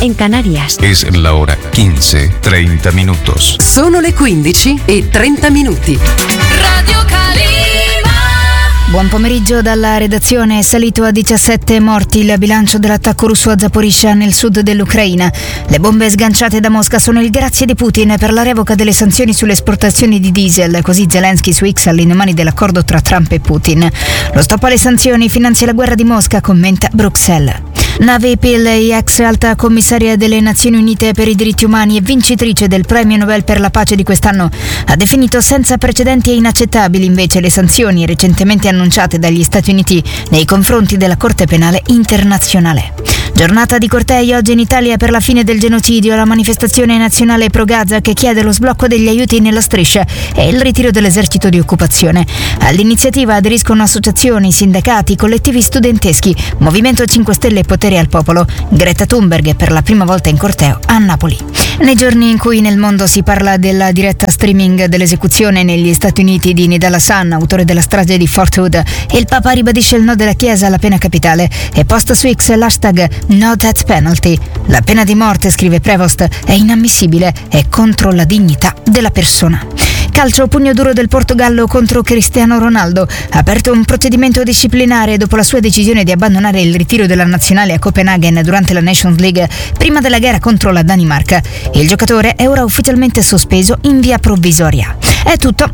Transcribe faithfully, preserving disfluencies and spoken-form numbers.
en Canarias. Es la hora quince, treinta minutos. Sono le quindici e trenta minuti. Radio Calima. Buon pomeriggio dalla redazione. È salito a diciassette morti il bilancio dell'attacco russo a Zaporizhzhia nel sud dell'Ucraina. Le bombe sganciate da Mosca sono il grazie di Putin per la revoca delle sanzioni sulle esportazioni di diesel, così Zelensky su X all'indomani dell'accordo tra Trump e Putin. Lo stop alle sanzioni finanzia la guerra di Mosca, commenta Bruxelles. Navi Pillay, ex alta commissaria delle Nazioni Unite per i diritti umani e vincitrice del premio Nobel per la pace di quest'anno, ha definito senza precedenti e inaccettabili invece le sanzioni recentemente annunciate dagli Stati Uniti nei confronti della Corte Penale Internazionale. Giornata di cortei oggi in Italia per la fine del genocidio, la manifestazione nazionale pro Gaza che chiede lo sblocco degli aiuti nella striscia e il ritiro dell'esercito di occupazione. All'iniziativa aderiscono associazioni, sindacati, collettivi studenteschi, Movimento cinque Stelle e Potere al Popolo. Greta Thunberg per la prima volta in corteo a Napoli. Nei giorni in cui nel mondo si parla della diretta streaming dell'esecuzione negli Stati Uniti di Nidal Hassan, autore della strage di Fort Hood, il Papa ribadisce il no della Chiesa alla pena capitale e posta su X l'hashtag No Death Penalty. La pena di morte, scrive Prevost, è inammissibile e contro la dignità della persona. Calcio, pugno duro del Portogallo contro Cristiano Ronaldo. Ha aperto un procedimento disciplinare dopo la sua decisione di abbandonare il ritiro della nazionale a Copenaghen durante la Nations League prima della gara contro la Danimarca. Il giocatore è ora ufficialmente sospeso in via provvisoria. È tutto,